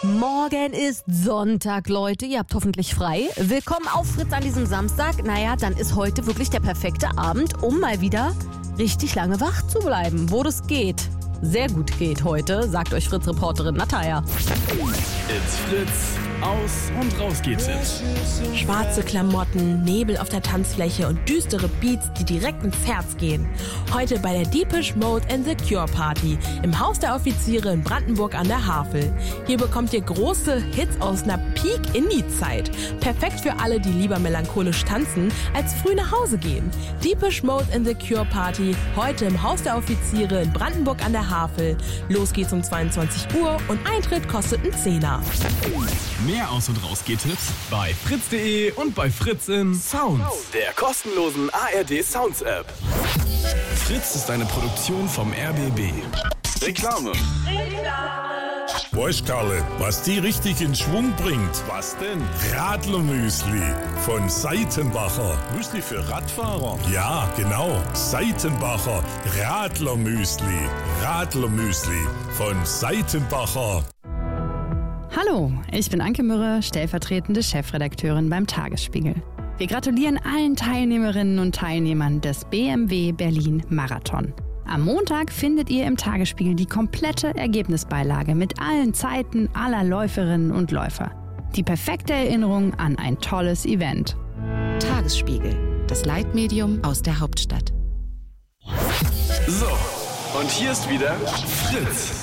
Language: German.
Morgen ist Sonntag, Leute. Ihr habt hoffentlich frei. Willkommen auf Fritz an diesem Samstag. Naja, dann ist heute wirklich der perfekte Abend, um mal wieder richtig lange wach zu bleiben, wo das geht. Sehr gut geht heute, sagt euch Fritz-Reporterin Natalia. It's Fritz, aus und raus geht's jetzt. Schwarze Klamotten, Nebel auf der Tanzfläche und düstere Beats, die direkt ins Herz gehen. Heute bei der Depeche Mode and the Cure Party im Haus der Offiziere in Brandenburg an der Havel. Hier bekommt ihr große Hits aus einer Peak-Indie-Zeit. Perfekt für alle, die lieber melancholisch tanzen, als früh nach Hause gehen. Depeche Mode and the Cure Party, heute im Haus der Offiziere in Brandenburg an der Havel. Los geht's um 22 Uhr und Eintritt kostet einen Zehner. Mehr Aus- und Raus-Geht-Tipps bei fritz.de und bei Fritz in Sounds, der kostenlosen ARD Sounds App. Fritz ist eine Produktion vom RBB. Reklame. Weißt Karle, was die richtig in Schwung bringt? Was denn? Radlermüsli von Seitenbacher. Müsli für Radfahrer? Ja, genau. Seitenbacher Radlermüsli. Radlermüsli von Seitenbacher. Hallo, ich bin Anke Mürre, stellvertretende Chefredakteurin beim Tagesspiegel. Wir gratulieren allen Teilnehmerinnen und Teilnehmern des BMW Berlin Marathon. Am Montag findet ihr im Tagesspiegel die komplette Ergebnisbeilage mit allen Zeiten aller Läuferinnen und Läufer. Die perfekte Erinnerung an ein tolles Event. Tagesspiegel, das Leitmedium aus der Hauptstadt. So, und hier ist wieder Fritz.